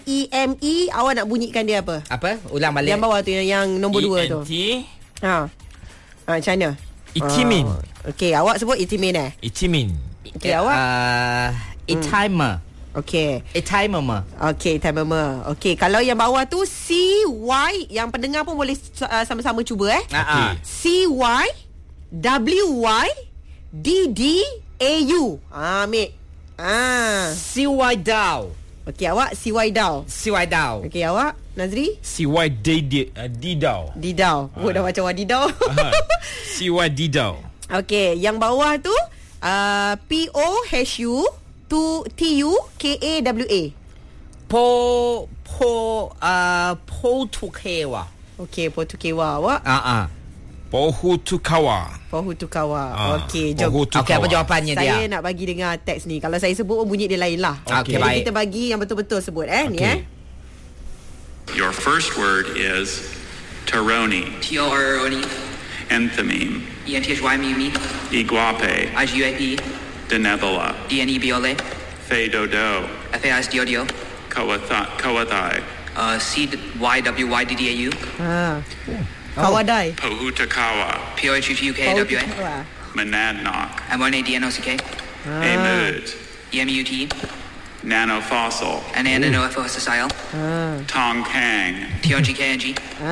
EME, awak nak bunyikan dia apa? Apa? Ulang balik. Yang bawah tu, yang nombor 2 tu. Macam mana? Itimin. Okey, awak sebut Itimin Itimin. Okey, awak? Itimer. Okey. Itimer. Okey, timer. Okey, kalau yang bawah tu CY, yang pendengar pun boleh sama-sama cuba CY WY DDAU. Ambil. CY Dow. Okey, awak CY Dow. CY Dow. Okey, awak Nazri? CY Didau. Didau. Dah macam Wadidau. CY Didau. Okey, yang bawah tu POHU TUKAWA. Pohutukawa. Okey, Pohutukawa. Awak? Pohutukawa. Okey, jom. Okey, apa jawapannya dia? Saya nak bagi dengar teks ni. Kalau saya sebut bunyi dia lain lah. Okey, jadi baik. kita bagi yang betul-betul sebut ni Your first word is Taroni. T-O-R-O-N-E. Enthymeme. E-N-T-H-Y-M-E-M-E. Iguape. I-G-U-A-P. Denebola. D-N-E-B-O-L-A. Fedodo. F-A-S-D-O-D-O. Kawathai. C-Y-W-Y-D-D-A-U. Kawadai. Pohutakawa. P-O-H-U-T-U-K-A-W-A. Monadnock. M-O-N-A-D-N-O-C-K. Amud. E-M-U-T. Nanofossil. N-A-N-O-F-O-S-S-I-L. Tongkang. T-O-G-K-A-N-G.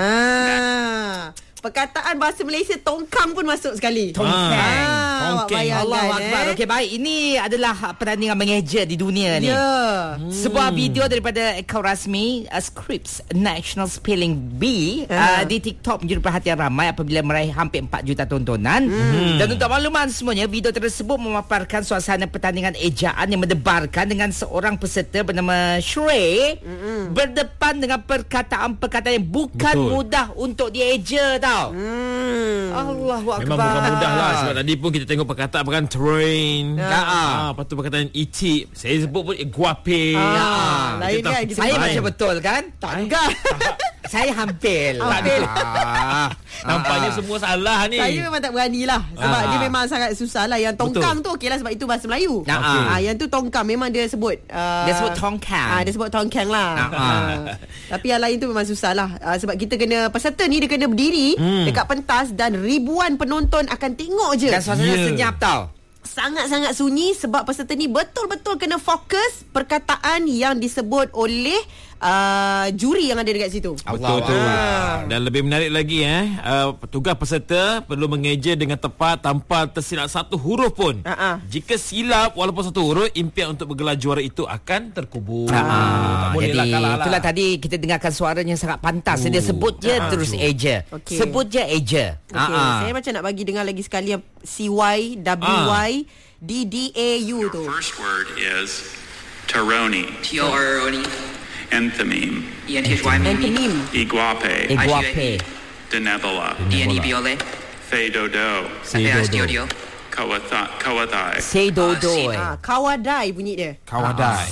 Perkataan bahasa Malaysia tongkang pun masuk sekali. Tongkang. Allahu Akbar. Okey, baik. Ini adalah pertandingan mengeja di dunia ni. Sebuah video daripada akaun rasmi Scripps National Spelling Bee di TikTok menjadi perhatian ramai apabila meraih hampir 4 juta tontonan. Dan untuk makluman semuanya, video tersebut memaparkan suasana pertandingan ejaan yang mendebarkan dengan seorang peserta bernama Shrey berdepan dengan perkataan-perkataan yang bukan mudah untuk dieja tau. Allahu Akbar. Memang bukan mudah lah. Sebab tadi pun kita tengok perkataan terrain. Lepas tu perkataan itik. Saya sebut pun guape. Lain kan. Saya macam betul kan? Tak. Saya hampir. Nampaknya semua salah ni. Saya memang tak berani lah. Sebab dia memang sangat susah lah. Yang tongkang tu okey lah sebab itu bahasa Melayu. Yang tu tongkang memang dia sebut. Dia sebut tongkang. Dia sebut tongkang lah. Tapi yang lain tu memang susah lah. Sebab kita kena, peserta ni dia kena berdiri dekat pentas dan ribuan penonton akan tengok je. Dan suasana senyap tau. Sangat-sangat sunyi sebab peserta ni betul-betul kena fokus perkataan yang disebut oleh juri yang ada dekat situ. Betul. Dan lebih menarik lagi petugas peserta perlu mengeja dengan tepat tanpa tersilap satu huruf pun. Jika silap walaupun satu huruf, impian untuk bergelar juara itu akan terkubur. Jadi itulah tadi kita dengarkan suaranya sangat pantas. Dia sebut je terus eja. Sebut je eja. Saya macam nak bagi dengar lagi sekali yang CYWY DDAU tu. Your first word is Taroni. T-O-R-O-N-E. Enthymeme. E-N-T-H-Y-M-E-M-E. Iguape. Iguape. Denebola. D-N-E-B-O-L-A. Fedodo. F-A-S-D-O-D-O. Kawathai. Sedodoy. Kawadai bunyi dia. Kawadai.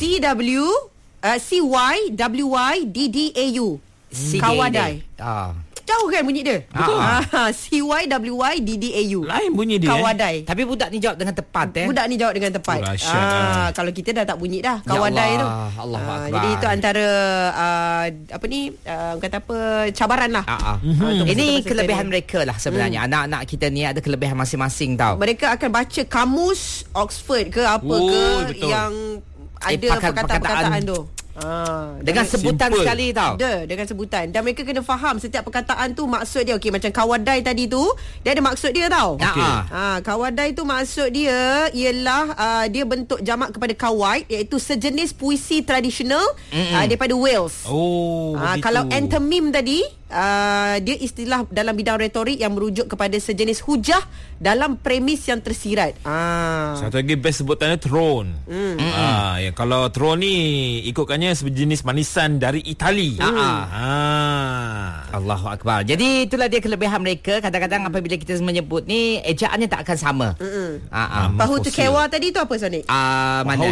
CYWYDDAU. Kawadai. Jauh kan bunyi dia? Betul. CYWYDDAU. Lain bunyi dia. Kawadai. Tapi budak ni jawab dengan tepat Budak ni jawab dengan tepat. Kalau kita dah tak bunyi dah Kawadai tu. Jadi itu antara kata apa, cabaran lah. Ini kelebihan mereka lah sebenarnya. Anak-anak kita ni ada kelebihan masing-masing tau. Mereka akan baca kamus Oxford ke apa ke betul. yang ada perkataan-perkataan tu. Dengan sebutan simple sekali tau. Dengan sebutan. Dan mereka kena faham setiap perkataan tu maksud dia. Okey, macam kawadai tadi tu, dia ada maksud dia tau. Kawadai tu maksud dia ialah dia bentuk jamak kepada kawait, iaitu sejenis puisi tradisional daripada Wales. Kalau enthymeme tadi, dia istilah dalam bidang retorik yang merujuk kepada sejenis hujah dalam premis yang tersirat. Satu lagi best sebutannya throne. Kalau throne ni ikutkannya sejenis manisan dari Itali. Allahu Akbar. Jadi itulah dia kelebihan mereka. Kadang-kadang apabila kita menyebut ni, ejaannya tak akan sama. Pahutukawa tadi tu apa, Sonic? Mana?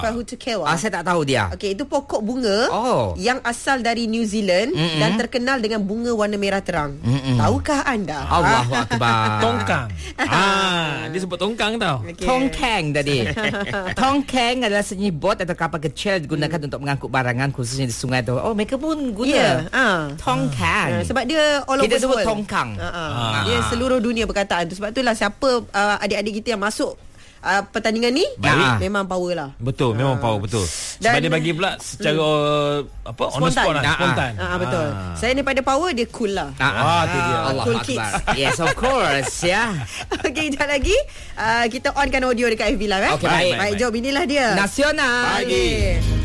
Pahutukawa. Saya tak tahu dia. Okey, itu pokok bunga yang asal dari New Zealand dan terkenal dengan dengan bunga warna merah terang. Tahukah anda? Allahu Akbar. Tongkang. Dia sebut tongkang tau. Okay. Tongkang tadi. Tongkang adalah sejenis bot atau kapal kecil digunakan untuk mengangkut barangan khususnya di sungai tu. Oh, mereka pun guna tongkang. Sebab dia all over kita the sebut world. tongkang. Dia seluruh dunia perkataan tu. Sebab itulah siapa adik-adik kita yang masuk pertandingan ni memang power lah. Betul, memang power betul. Sebab dia bagi pula secara on the spot lah, spontan. Betul. Selain daripada power, dia cool lah. Tu dia. Cool kids. Yes, of course. Okey, sekejap lagi kita onkan audio dekat FB Live. Okay, baik. Jom, inilah dia Nasional. Pagi.